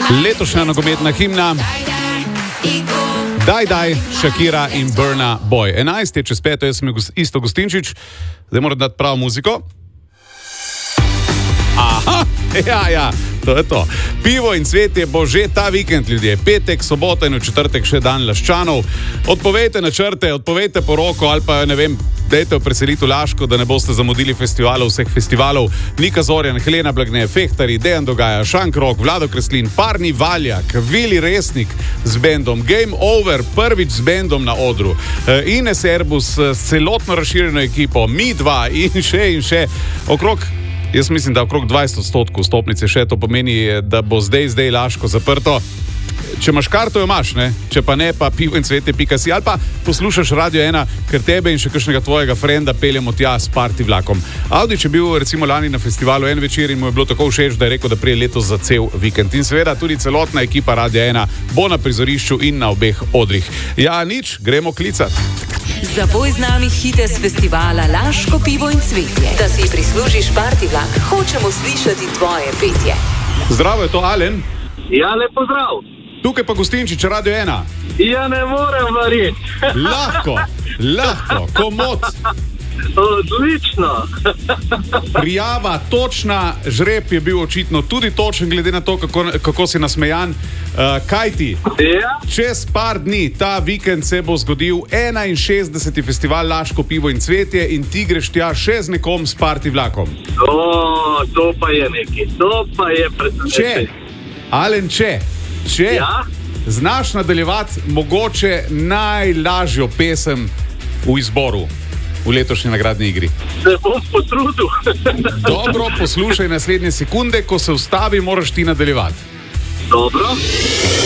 Letošnja nogometna himna Daj, Shakira in Burna Boy. 11 je čez 5, jaz sem Isto Gustinčič, zdaj moram dati pravo muziko. Aha, ja, to je to. Pivo in cvetje bo že ta vikend, ljudje. Petek, sobota in v četrtek še dan Laščanov. Odpovejte načrte, odpovejte poroko ali pa, ne vem, dejte v preselitev Laško, da ne boste zamudili festivalov, vseh festivalov. Nika Zorjan, Helena Blagne, Fehtari, Dejan Dogaja, Šankrok, Vlado Kreslin, Parni Valjak, Vili Resnik z bendom, Game Over, prvič z bendom na odru, Ines Erbus s celotno razširjeno ekipo, mi dva in še, jaz mislim, da okrog 20% stopnice še, to pomeni, da bo zdaj Laško zaprto. Če imaš karto, jo imaš, ne? Če pa ne, pa pivo in cvetje.si ali pa poslušaš Radio 1, ker tebe in še kakšnega tvojega frenda peljemo tja s party vlakom. Avdić je bil recimo lani na festivalu en večer in mu je bilo tako všeč, da je rekel, da prije letos za cel vikend. In seveda tudi celotna ekipa Radio 1 bo na prizorišču in na obeh odrih. Ja, nič, gremo klicat. Zapoj z nami hite z festivala Laško pivo in cvetje. Da si prislužiš party vlak, hočemo slišati tvoje petje. Zdravo, je to Alen? Ja, lepo zdrav. Tukaj pa Gustinčič, Radio 1. Ja, ne morem verjeti. Lahko, komod. Odlično. Prijava točna, žreb je bil očitno tudi točen, glede na to, kako si nasmejan. Kaj ti? Ja? Čez par dni, ta vikend se bo zgodil 61. festival Laško pivo in cvetje in ti greš tja še z nekom s party vlakom. To pa je nekaj. To pa je predvsem. Alen, če ja? Znaš nadaljevati mogoče najlažjo pesem v izboru v letošnji nagradni igri. Se bom potrudil. Dobro, poslušaj naslednje sekunde, ko se ustavi, moraš ti nadaljevati. Dobro.